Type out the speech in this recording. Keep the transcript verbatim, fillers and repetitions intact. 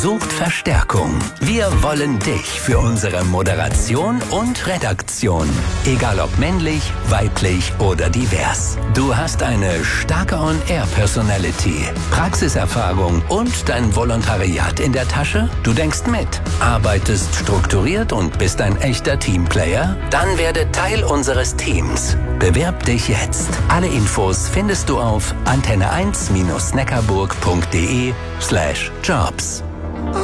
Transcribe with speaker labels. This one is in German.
Speaker 1: Sucht Verstärkung. Wir wollen dich für unsere Moderation und Redaktion. Egal ob männlich, weiblich oder divers. Du hast eine starke On-Air-Personality, Praxiserfahrung und dein Volontariat in der Tasche? Du denkst mit, arbeitest strukturiert und bist ein echter Teamplayer? Dann werde Teil unseres Teams. Bewerb dich jetzt. Alle Infos findest du auf antenne eins Bindestrich neckarburg punkt de slash jobs.